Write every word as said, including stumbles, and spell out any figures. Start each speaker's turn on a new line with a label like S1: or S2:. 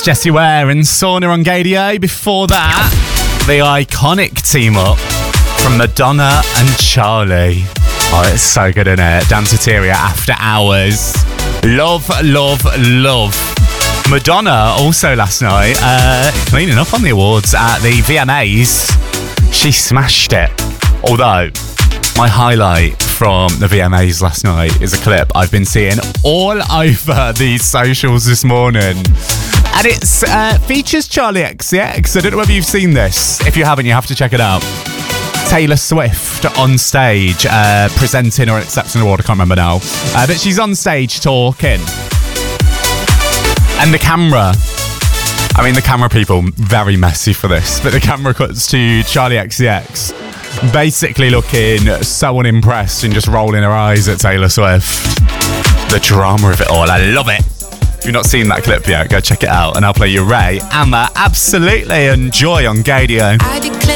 S1: Jessie Ware and Sauna on Gadio. Before that, the iconic team up from Madonna and Charlie. Oh, it's so good, isn't it? Danceteria After Hours. Love, love, love. Madonna also last night uh, cleaning up on the awards at the V M As. She smashed it. Although, my highlight from the V M As last night is a clip I've been seeing all over the socials this morning. And it uh, features Charlie X C X. I don't know whether you've seen this. If you haven't, you have to check it out. Taylor Swift on stage, uh, presenting or accepting an award, I can't remember now. Uh, but she's on stage talking. And the camera, I mean, the camera people, very messy for this, but the camera cuts to Charlie X C X, basically looking so unimpressed and just rolling her eyes at Taylor Swift. The drama of it all, I love it. If you've not seen that clip yet, go check it out, and I'll play you Ray, Amma, Absolutely, and Joy on Gadio.
S2: I declare